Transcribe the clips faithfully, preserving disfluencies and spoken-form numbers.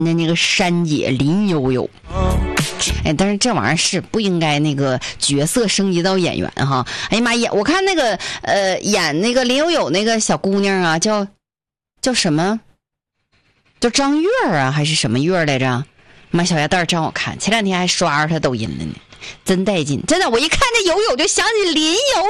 那那个珊姐林悠悠。哎，但是这玩意儿是不应该那个角色升级到演员哈。哎呀妈呀，我看那个呃演那个林悠悠那个小姑娘啊，叫叫什么？叫张月啊，还是什么月来着？妈，小鸭蛋真好看，前两天还刷着她抖音了呢，真带劲！真的，我一看这悠悠就想起林悠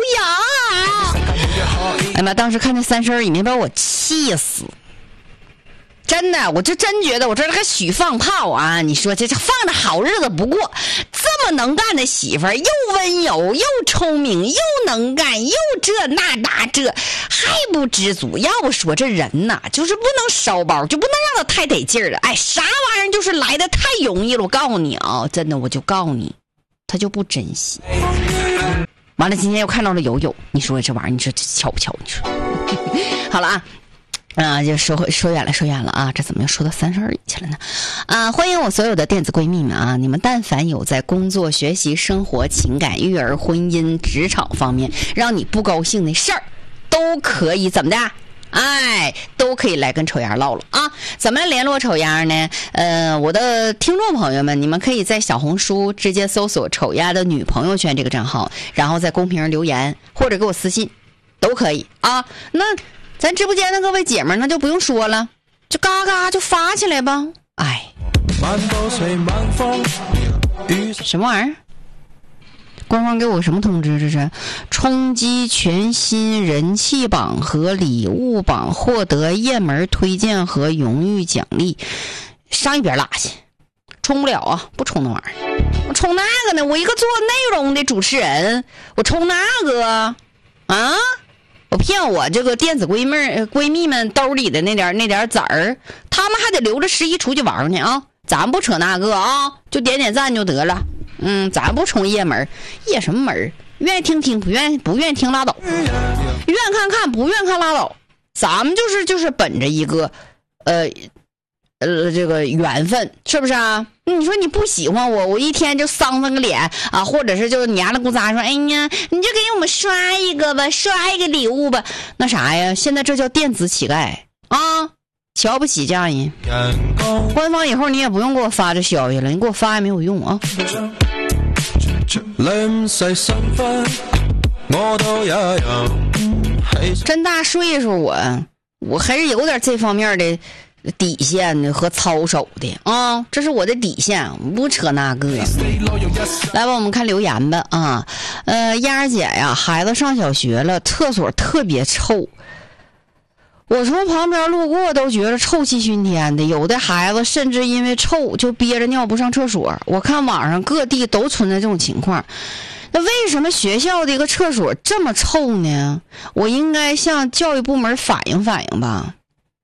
悠。哎妈，当时看那三十里面把我气死。真的，我就真觉得我这个许放炮啊！你说这这放的好日子不过，这么能干的媳妇儿，又温柔又聪明又能干又这那那这，还不知足。要不说这人呐，就是不能烧包，就不能让他太得劲儿了。哎，啥玩意儿就是来的太容易了。我告诉你啊，真的，我就告诉你，他就不珍惜。完了，今天又看到了悠悠，你说这玩意儿，你说这巧不巧？你说好了啊。啊，就说说远了，说远了啊！这怎么又说到三十而已去了呢？啊，欢迎我所有的电子闺蜜们啊！你们但凡有在工作、学习、生活、情感、育儿、婚姻、职场方面让你不高兴的事儿，都可以怎么的？哎，都可以来跟丑丫唠唠啊！怎么联络丑丫呢？呃，我的听众朋友们，你们可以在小红书直接搜索“丑丫的女朋友圈”这个账号，然后在公屏上留言或者给我私信，都可以啊。那。咱直播间的各位姐们儿，那就不用说了，就嘎嘎就发起来吧。哎，什么玩意儿？官方给我什么通知？这是冲击全新人气榜和礼物榜，获得热门推荐和荣誉奖励。上一边拉去，冲不了啊！不冲那玩意儿，我冲那个呢？我一个做内容的主持人，我冲那个啊？我骗我这个电子闺蜜闺蜜们兜里的那点那点子儿，他们还得留着十一出去玩呢啊！咱不扯那个啊，就点点赞就得了。嗯，咱不冲夜门，夜什么门？愿意听听，不愿意不愿意听拉倒，愿看看，不愿看拉倒。咱们就是就是本着一个，呃呃这个缘分，是不是啊？你说你不喜欢我，我一天就丧丧个脸啊，或者是就娘了咕喳说，哎呀，你就给我们刷一个吧，刷一个礼物吧，那啥呀？现在这叫电子乞丐啊，瞧不起家人。官方以后你也不用给我发这消息了，你给我发也没有用啊。真大岁数我，我还是有点这方面的。底线的和操守的啊，这是我的底线，不扯那个。来吧，我们看留言吧啊，呃，燕儿姐呀，孩子上小学了，厕所特别臭，我从旁边路过都觉得臭气熏天的，有的孩子甚至因为臭就憋着尿不上厕所。我看网上各地都存在这种情况。那为什么学校的一个厕所这么臭呢？我应该向教育部门反映反映吧。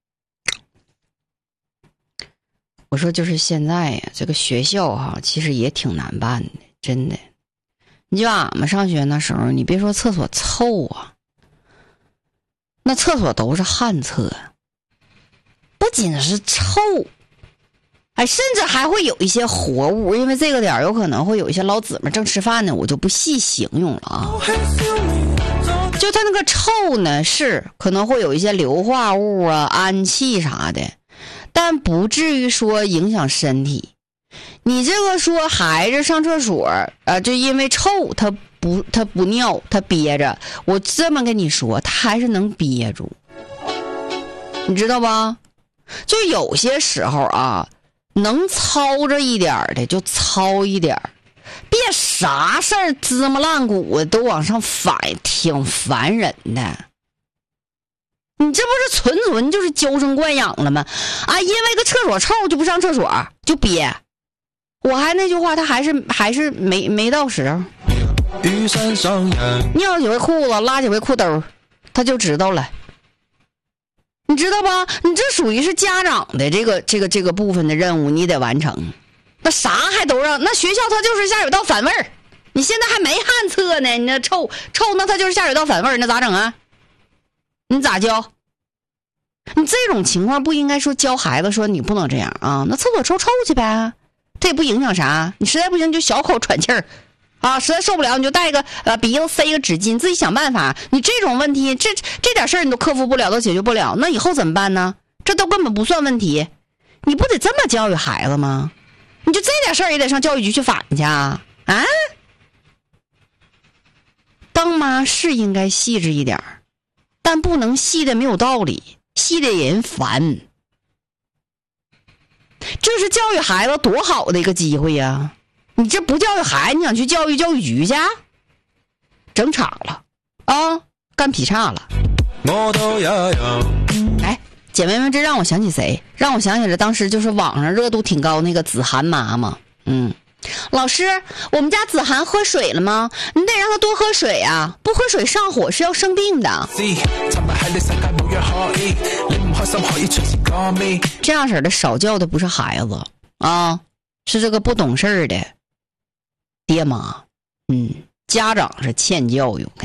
我说就是现在呀，这个学校哈，其实也挺难办的，真的。你就俺们上学那时候，你别说厕所臭啊，那厕所都是旱厕，不仅是臭，哎，甚至还会有一些活物，因为这个点儿有可能会有一些老姊妹正吃饭呢，我就不细形容了啊。就它那个臭呢，是可能会有一些硫化物啊、氨气啥的。但不至于说影响身体。你这个说孩子上厕所啊，就因为臭他不他不尿他憋着，我这么跟你说，他还是能憋住，你知道吧？就有些时候啊，能操着一点的就操一点，别啥事儿芝麻烂谷都往上反，挺烦人的。你这不是纯纯就是娇生惯养了吗？啊，因为个厕所臭就不上厕所就憋。我还那句话，他还是还是没没到时候。尿几回裤子，拉几回裤兜，他就知道了。你知道吧？你这属于是家长的这个这个这个部分的任务，你得完成。那啥还都让那学校他就是下水道反味儿。你现在还没旱厕呢，你那臭臭那他就是下水道反味儿，那咋整啊？你咋教？你这种情况不应该说教孩子说你不能这样啊，那厕所臭臭去呗，这也不影响啥。你实在不行就小口喘气儿啊，实在受不了你就带个呃鼻子塞个纸巾，自己想办法。你这种问题这这点事儿你都克服不了，都解决不了，那以后怎么办呢？这都根本不算问题。 你不得这么教育孩子吗？你就这点事儿也得上教育局去反去啊？啊？当妈是应该细致一点，但不能细的没有道理，细的人烦。这是教育孩子多好的一个机会呀！你这不教育孩子，你想去教育教育局去？整场了啊，干劈叉了！哎，姐妹们，这让我想起谁？让我想起了当时就是网上热度挺高那个子涵妈妈。嗯，老师，我们家子涵喝水了吗？你得让他多喝水啊，不喝水上火是要生病的。这样式的少教的不是孩子啊，是这个不懂事儿的爹妈。嗯，家长是欠教育。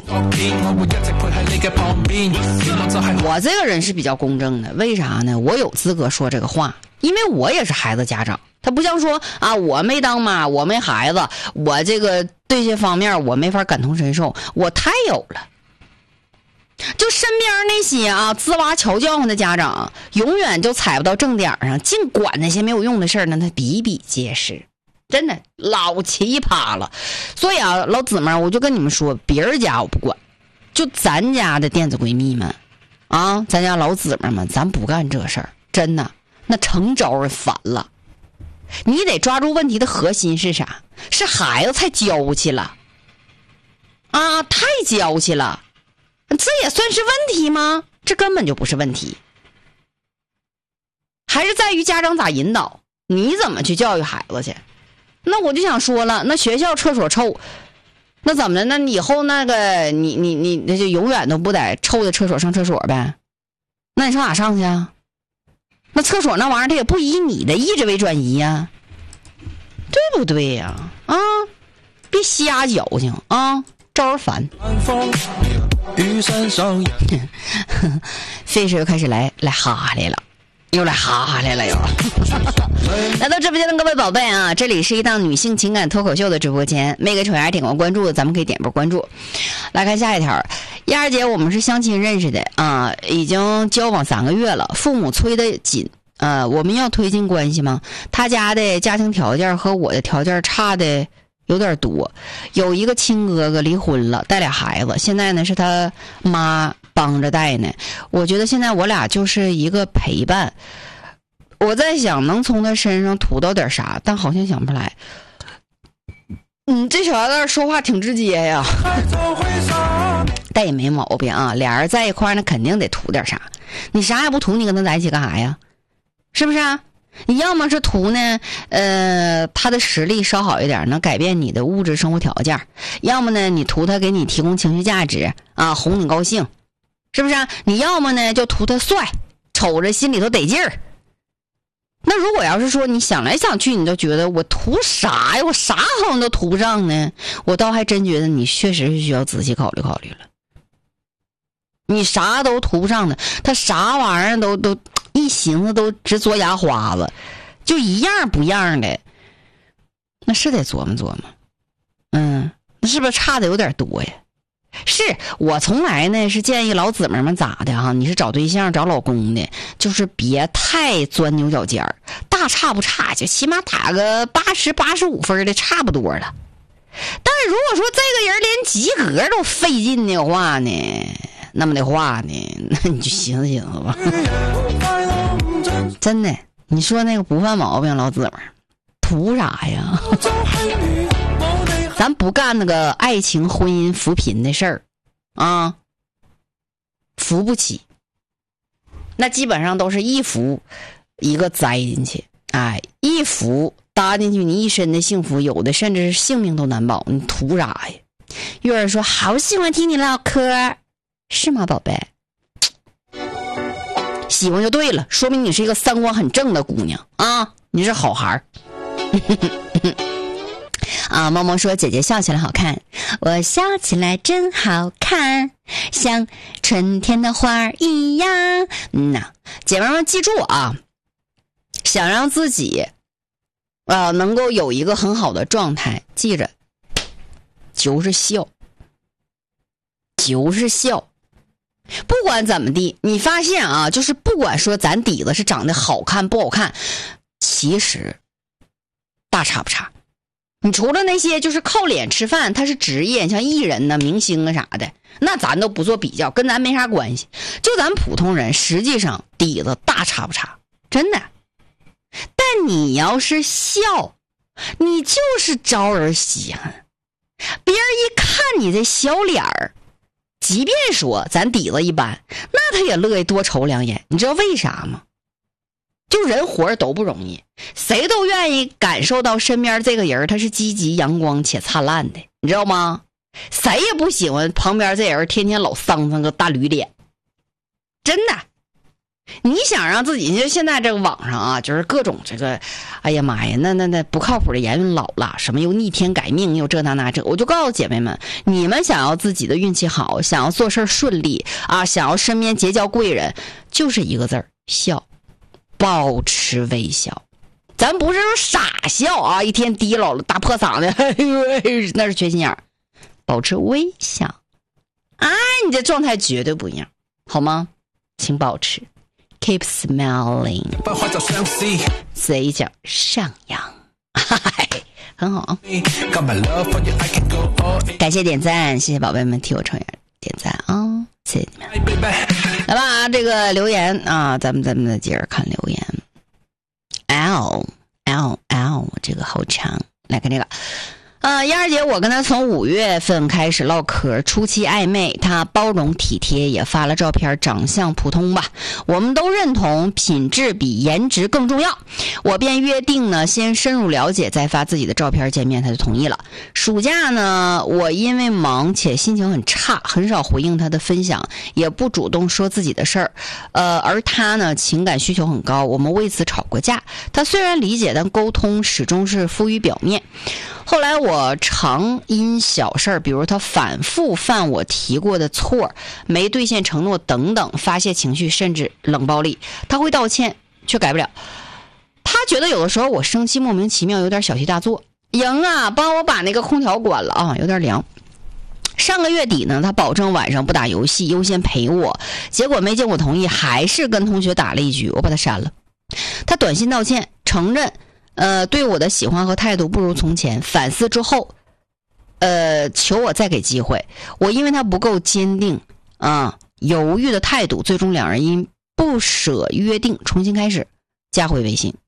我这个人是比较公正的，为啥呢？我有资格说这个话，因为我也是孩子家长。他不像说啊，我没当妈，我没孩子，我这个这些方面我没法感同身受，我太有了。就身边那些啊滋哇瞧叫唤的家长，永远就踩不到正点上，净管那些没有用的事儿呢，他比比皆是，真的老奇葩了。所以啊，老姊妹，我就跟你们说，别人家我不管，就咱家的电子闺蜜们啊，咱家老姊妹们，咱不干这事儿，真的那成招人烦了。你得抓住问题的核心是啥？是孩子太娇气了啊，太娇气了，这也算是问题吗？这根本就不是问题，还是在于家长咋引导，你怎么去教育孩子去。那我就想说了，那学校厕所臭，那怎么的？那以后那个你你你那就永远都不在臭的厕所上厕所呗？那你上哪上去啊？那厕所那玩意儿它也不以你的意志为转移呀，对不对呀？啊，别瞎矫情啊，招人烦。费事又开始来来哈哈来了，又来哈哈来了又。来到直播间的各位宝贝啊，这里是一档女性情感脱口秀的直播间，没给丑丫点过关注的，咱们可以点波关注。来看下一条，丫儿姐，我们是相亲认识的啊，已经交往三个月了，父母催得紧，呃，我们要推进关系吗？他家的家庭条件和我的条件差的有点多，有一个亲哥哥离婚了，带俩孩子，现在呢是他妈帮着带呢。我觉得现在我俩就是一个陪伴。我在想能从他身上图到点啥，但好像想不来。嗯，这小丫头说话挺直接呀，但也没毛病啊。俩人在一块儿呢，肯定得图点啥。你啥也不图，你跟他在一起干啥呀？是不是啊？你要么是图呢，呃，他的实力稍好一点，能改变你的物质生活条件；要么呢，你图他给你提供情绪价值啊，哄你高兴，是不是啊？你要么呢，就图他帅，瞅着心里头得劲儿。那如果要是说你想来想去，你都觉得我图啥呀？我啥好像都图不上呢？我倒还真觉得你确实是需要仔细考虑考虑了。你啥都图不上的，他啥玩意儿都都一寻思都直嘬牙花子，就一样不样的，那是得琢磨琢磨。嗯，那是不是差的有点多呀？是我从来呢是建议老姊妹们咋的哈？你是找对象找老公的，就是别太钻牛角尖儿，大差不差，就起码打个八十八十五分的差不多了。但是如果说这个人连及格都费劲的话呢，那么的话呢，那你就寻思寻思吧。真的，你说那个不犯毛病老姊妹图啥呀？咱不干那个爱情婚姻扶贫的事儿啊，扶不起，那基本上都是一扶一个栽进去，哎，一扶搭进去你一身的幸福，有的甚至是性命都难保，你图啥呀？有人说好喜欢听你唠嗑，是吗宝贝？喜欢就对了，说明你是一个三观很正的姑娘啊，你是好孩儿。啊，猫猫说姐姐笑起来好看，我笑起来真好看，像春天的花一样。嗯呐，姐妹们记住啊，想让自己啊能够有一个很好的状态，记着就是笑，就是笑。 不管怎么地，你发现啊，就是不管说咱底子是长得好看不好看，其实大差不差。你除了那些就是靠脸吃饭，他是职业，像艺人呢、明星啊啥的，那咱都不做比较，跟咱没啥关系。就咱普通人，实际上底子大差不差，真的。但你要是笑，你就是招人稀罕。别人一看你这小脸儿，即便说咱底子一般，那他也乐意多瞅两眼。你知道为啥吗？就人活着都不容易，谁都愿意感受到身边这个人他是积极阳光且灿烂的，你知道吗？谁也不喜欢旁边这人天天老丧丧个大驴脸，真的。你想让自己，就现在这个网上啊，就是各种这个，哎呀妈呀，那那那不靠谱的言论老了，什么又逆天改命，又这那那这，我就告诉姐妹们，你们想要自己的运气好，想要做事顺利啊，想要身边结交贵人，就是一个字儿，笑。保持微笑，咱不是说傻笑啊，一天低老了大破嗓子，那是缺心眼儿。保持微笑，哎，你这状态绝对不一样，好吗？请保持 keep smiling， 嘴角上扬，嗨，很好。感谢点赞，谢谢宝贝们替我成员点赞啊、哦，谢谢你们。来吧，这个留言啊，咱们咱们再接着看留言。L L L 这个好长，来看这个。呃，燕儿姐，我跟他从五月份开始唠嗑，初期暧昧，他包容体贴，也发了照片，长相普通吧。我们都认同品质比颜值更重要，我便约定呢，先深入了解，再发自己的照片见面，他就同意了。暑假呢，我因为忙且心情很差，很少回应他的分享，也不主动说自己的事儿。呃，而他呢，情感需求很高，我们为此吵过架。他虽然理解，但沟通始终是浮于表面。后来我常因小事儿，比如他反复犯我提过的错，没兑现承诺等等，发泄情绪，甚至冷暴力。他会道歉，却改不了。他觉得有的时候我生气莫名其妙，有点小题大做。莹啊，帮我把那个空调关了啊，有点凉。上个月底呢，他保证晚上不打游戏，优先陪我，结果没经我同意，还是跟同学打了一局，我把他删了。他短信道歉，承认呃，对我的喜欢和态度不如从前，反思之后，呃，求我再给机会。我因为他不够坚定啊、呃，犹豫的态度，最终两人因不舍约定重新开始，加回微信。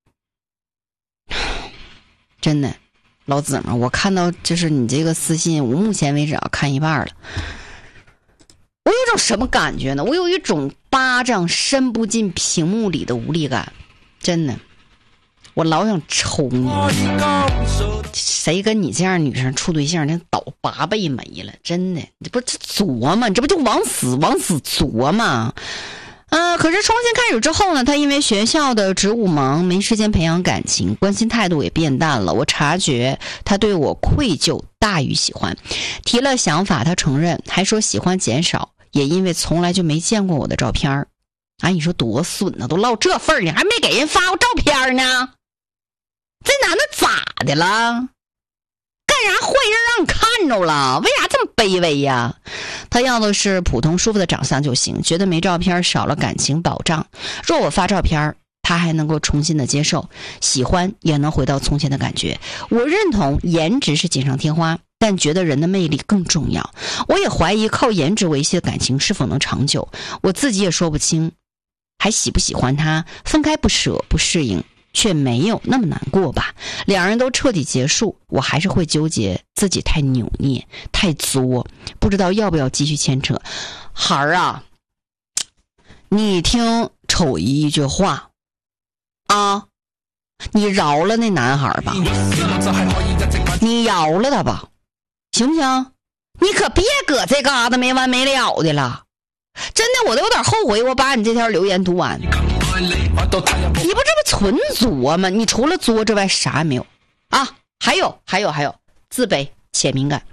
真的，老姊们，我看到就是你这个私信，我目前为止啊看一半了。我有种什么感觉呢？我有一种巴掌伸不进屏幕里的无力感，真的。我老想抽你，谁跟你这样女生处对象，那倒八倍没了，真的，你不这琢磨，你这不就往死往死琢磨？呃，可是重新开始之后呢，他因为学校的职务忙，没时间培养感情，关心态度也变淡了。我察觉他对我愧疚大于喜欢，提了想法，他承认，还说喜欢减少，也因为从来就没见过我的照片。哎，你说多损呢，都落这份儿，你还没给人发过照片呢？这男的咋的了？干啥坏事让你看着了？为啥这么卑微呀？他要的是普通舒服的长相就行，觉得没照片少了感情保障。若我发照片，他还能够重新的接受，喜欢也能回到从前的感觉。我认同颜值是锦上添花，但觉得人的魅力更重要。我也怀疑靠颜值维系的感情是否能长久，我自己也说不清。还喜不喜欢他？分开不舍不适应，却没有那么难过吧。两人都彻底结束，我还是会纠结自己太扭捏太作，不知道要不要继续牵扯。孩儿啊，你听瞅一句话啊，你饶了那男孩吧，你饶了他吧，行不行？你可别搁这嘎达没完没了的了，真的我都有点后悔我把你这条留言读完。你不这不纯作吗？你除了作之外啥也没有啊！还有还有还有，自卑且敏感，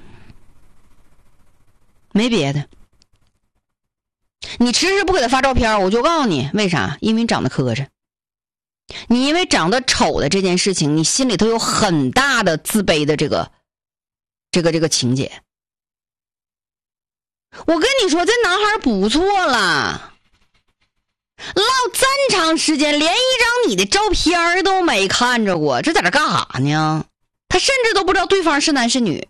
没别的。你迟迟不给他发照片，我就告诉你为啥？因为你长得磕碜。你因为长得丑的这件事情，你心里头有很大的自卑的这个这个这个情节。 我跟你说，这男孩不错了，唠这么长时间，连一张你的照片都没看着过，这在这干啥呢？他甚至都不知道对方是男是女。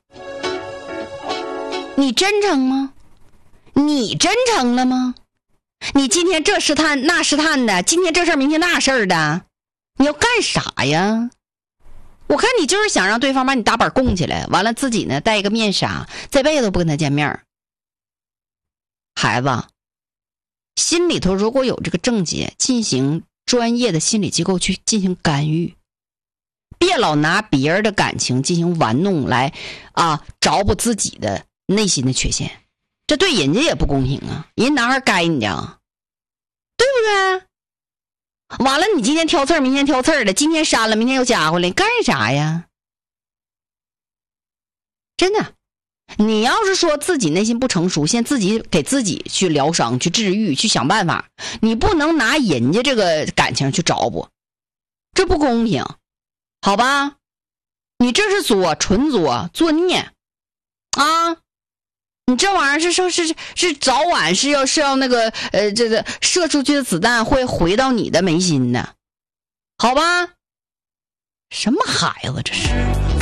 你真诚吗？你真诚了吗？你今天这试探那试探的，今天这事儿明天那事儿的，你要干啥呀？我看你就是想让对方把你打板供起来，完了自己呢戴一个面纱，这辈子都不跟他见面。孩子心里头如果有这个症结，进行专业的心理机构去进行干预，别老拿别人的感情进行玩弄来啊找补自己的内心的缺陷，这对人家也不公平啊，人家男孩该你的，对不对？完了你今天挑刺儿明天挑刺儿的，今天删了明天又加回来，干啥呀？真的，你要是说自己内心不成熟，先自己给自己去疗伤去治愈去想办法，你不能拿人家这个感情去找补，这不公平，好吧？你这是作，纯作，作孽啊！你这玩意儿是是是是早晚是要是要那个呃这个射出去的子弹会回到你的眉心的，好吧？什么孩子这是？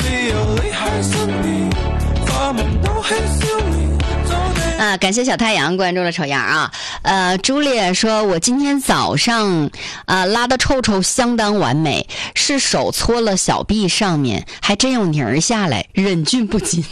啊，感谢小太阳关注了丑样啊。呃，朱丽说，我今天早上啊、呃、拉的臭臭相当完美，是手搓了小臂上面，还真有泥儿下来，忍俊不禁。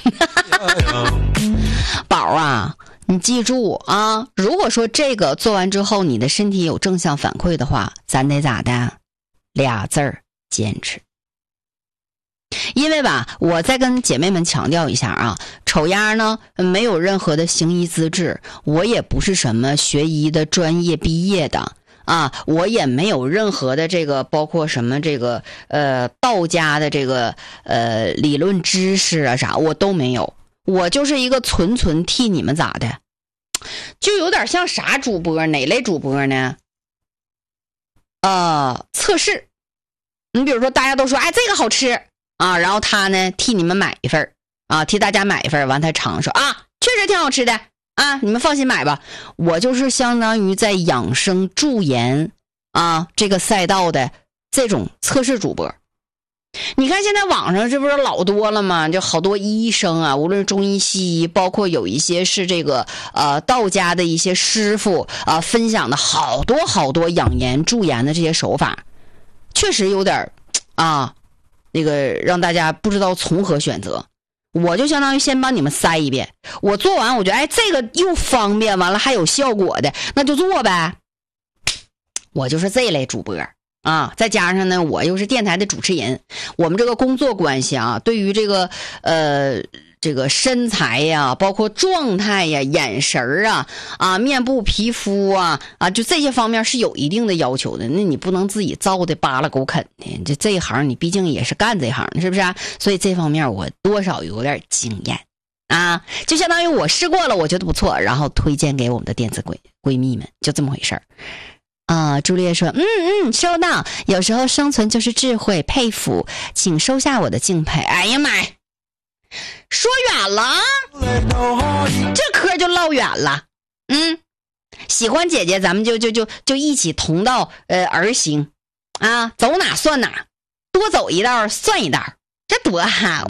宝啊，你记住啊，如果说这个做完之后你的身体有正向反馈的话，咱得咋的？俩字儿，坚持。因为吧，我再跟姐妹们强调一下啊，丑丫呢没有任何的行医资质，我也不是什么学医的专业毕业的啊，我也没有任何的这个包括什么这个呃道家的这个呃理论知识啊啥，我都没有，我就是一个纯纯替你们咋的，就有点像啥主播，哪类主播呢？呃，测试。你比如说大家都说哎这个好吃啊，然后他呢替你们买一份啊，替大家买一份，完他尝说啊确实挺好吃的啊，你们放心买吧。我就是相当于在养生助颜啊这个赛道的这种测试主播。你看现在网上这不是老多了吗？就好多医生啊，无论是中医西医，包括有一些是这个呃道家的一些师傅啊、呃，分享的好多好多养颜助颜的这些手法，确实有点啊那个让大家不知道从何选择。我就相当于先帮你们塞一遍，我做完我觉得哎这个又方便，完了还有效果的，那就做呗。我就是这类主播啊，再加上呢我又是电台的主持人，我们这个工作关系啊，对于这个呃这个身材呀，包括状态呀、眼神啊、啊面部皮肤啊啊，就这些方面是有一定的要求的。那你不能自己造的扒拉狗啃的，这这一行你毕竟也是干这行的，是不是啊？所以这方面我多少有点经验啊，就相当于我试过了，我觉得不错，然后推荐给我们的电子闺闺蜜们，就这么回事儿。啊、呃，朱丽叶说，嗯嗯，收到。有时候生存就是智慧，佩服，请收下我的敬佩。哎呀妈呀！说远了，这嗑就唠远了。嗯，喜欢姐姐，咱们就就就就一起同道呃而行啊，走哪算哪，多走一道算一道，这多好。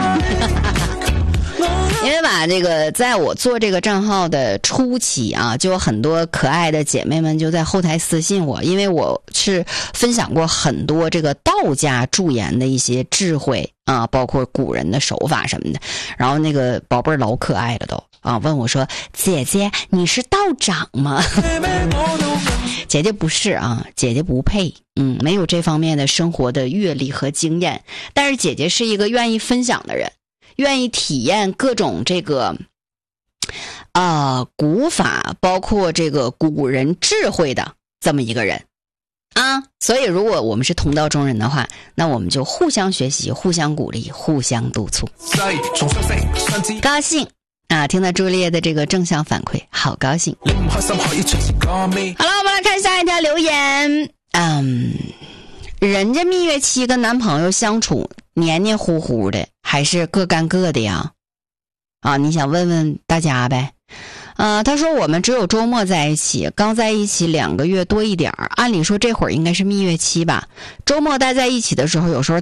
因为吧，这个在我做这个账号的初期啊，就有很多可爱的姐妹们就在后台私信我，因为我是分享过很多这个道家助颜的一些智慧啊，包括古人的手法什么的。然后那个宝贝儿老可爱了都啊，问我说：“姐姐，你是道长吗？”姐姐不是啊，姐姐不配，嗯，没有这方面的生活的阅历和经验。但是姐姐是一个愿意分享的人。愿意体验各种这个啊、呃、古法，包括这个古人智慧的这么一个人啊，所以如果我们是同道中人的话，那我们就互相学习，互相鼓励，互相督促，高兴啊！听到朱丽叶的这个正向反馈，好高兴。好了，我们来看下一条留言。嗯，人家蜜月期跟男朋友相处黏黏糊糊的，还是各干各的呀？啊，你想问问大家呗？ 呃，他说我们只有周末在一起，刚在一起两个月多一点儿，按理说这会儿应该是蜜月期吧。周末待在一起的时候，有时候